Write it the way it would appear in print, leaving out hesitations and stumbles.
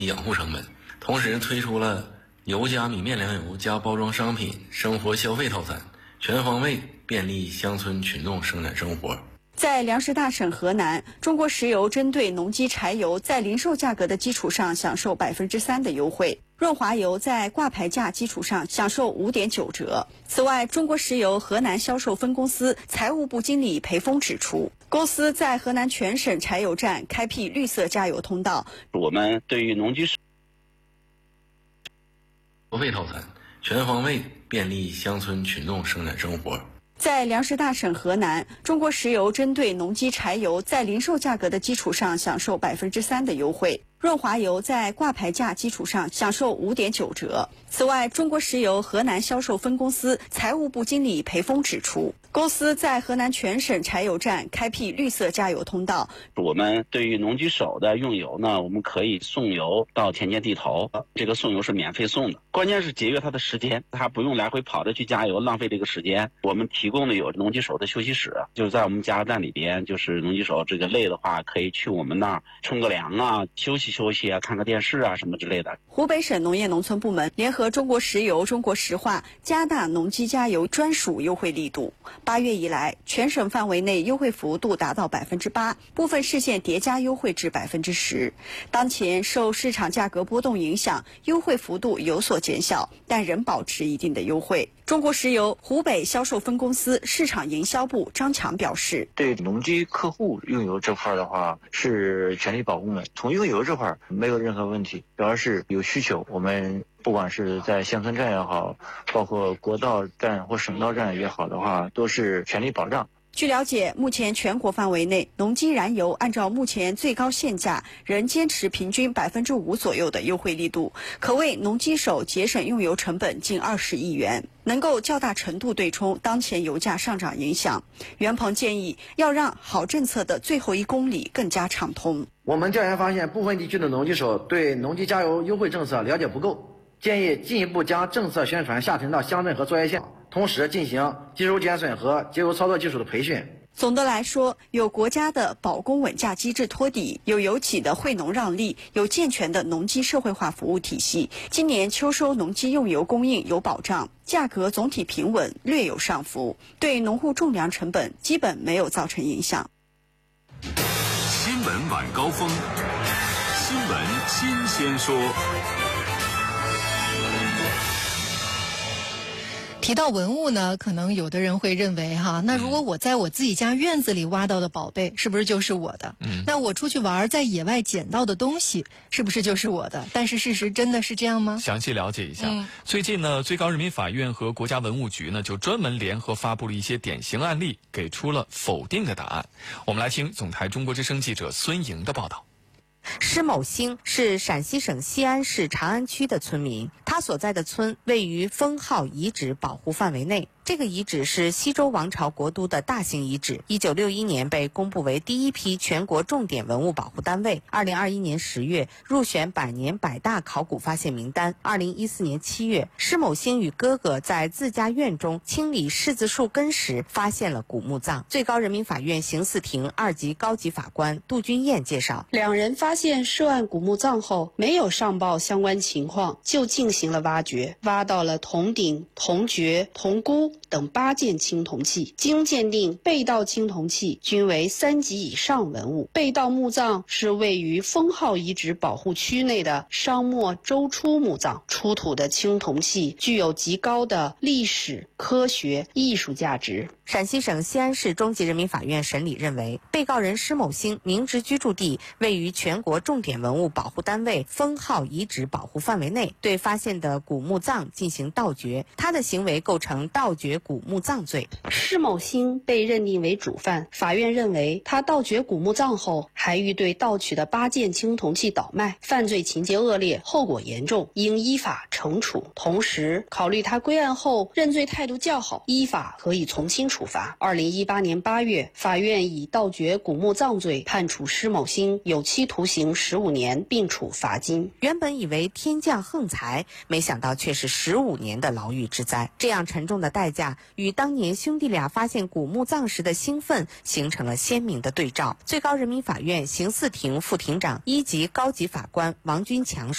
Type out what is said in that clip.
养护成本，同时推出了油加米面粮油加包装商品生活消费套餐，全方位便利乡村群众生产生活。 在粮食大省河南，中国石油针对农机柴油在零售价格的基础上享受3%的优惠，润滑油在挂牌价基础上享受5.9折。此外，中国石油河南销售分公司财务部经理裴峰指出，公司在河南全省柴油站开辟绿色加油通道。 我们对于农机消费套餐，全方位便利乡村群众生产生活。 在粮食大省河南，中国石油针对农机柴油在零售价格的基础上享受3%的优惠，润滑油在挂牌价基础上享受5.9折。此外，中国石油河南销售分公司财务部经理裴峰指出，公司在河南全省柴油站开辟绿色加油通道。 我们对于农机手的用油呢，我们可以送油到田间地头，这个送油是免费送的。关键是节约它的时间，它不用来回跑着去加油，浪费这个时间。我们提供的有农机手的休息室，就是在我们加油站里边，就是农机手这个累的话，可以去我们那儿冲个凉啊，休息休息啊，看个电视啊什么之类的。 湖北省农业农村部门联合中国石油、中国石化加大农机加油专属优惠力度。8月以来，全省范围内优惠幅度达到8%，部分市县叠加优惠至10%。当前受市场价格波动影响，优惠幅度有所减小，但仍保持一定的优惠。中国石油湖北销售分公司市场营销部张强表示， 对农机客户用油这块的话是全力保护们，从用油这块没有任何问题，主要是有需求，我们不管是在乡村站也好，包括国道站或省道站也好的话，都是全力保障。 据了解，目前全国范围内农机燃油按照目前最高限价，仍坚持平均5%左右的优惠力度，可为农机手节省用油成本近20亿元，能够较大程度对冲当前油价上涨影响。袁鹏建议要让好政策的最后1公里更加畅通。 我们调研发现，部分地区的农机手对农机加油优惠政策了解不够，建议进一步将政策宣传下沉到乡镇和作业县，同时进行机油减损和节油操作技术的培训。 总的来说，有国家的保供稳价机制托底，有油企的惠农让利，有健全的农机社会化服务体系。今年秋收农机用油供应有保障，价格总体平稳，略有上浮，对农户种粮成本基本没有造成影响。 新闻晚高峰，新闻新鲜说。 提到文物呢，可能有的人会认为那如果我在我自己家院子里挖到的宝贝，是不是就是我的？那我出去玩，在野外捡到的东西，是不是就是我的？但是事实真的是这样吗？ 详细了解一下。最近呢，最高人民法院和国家文物局呢，就专门联合发布了一些典型案例，给出了否定的答案。我们来听总台中国之声记者孙莹的报道。 施某兴是陕西省西安市长安区的村民，他所在的村位于封号遗址保护范围内。这个遗址是西周王朝国都的大型遗址，1961年被公布为第一批全国重点文物保护单位，2021年10月入选百年百大考古发现名单。2014年7月，施某兴与哥哥在自家院中清理柿子树根时发现了古墓葬。最高人民法院刑事庭2级高级法官杜君燕介绍， 两人发现涉案古墓葬后，没有上报相关情况，就进行了挖掘，挖到了铜鼎、铜爵、铜箍等8件青铜器，经鉴定，被盗青铜器均为3级以上文物。被盗墓葬是位于封号遗址保护区内的商末周初墓葬，出土的青铜器具有极高的历史、科学、艺术价值。 陕西省西安市中级人民法院审理认为，被告人施某兴明知居住地位于全国重点文物保护单位封号遗址保护范围内，对发现的古墓葬进行盗掘，他的行为构成盗掘古墓葬罪。 施某兴被认定为主犯，法院认为他盗掘古墓葬后，还欲对盗取的8件青铜器倒卖，犯罪情节恶劣，后果严重，应依法惩处。同时，考虑他归案后认罪态度较好，依法可以从轻处罚。2018年8月，法院以盗掘古墓葬罪判处施某兴有期徒刑15年，并处罚金。 原本以为天降横财，没想到却是15年的牢狱之灾。这样沉重的代代价与当年兄弟俩发现古墓葬时的兴奋形成了鲜明的对照。最高人民法院刑4庭副庭长1级高级法官王军强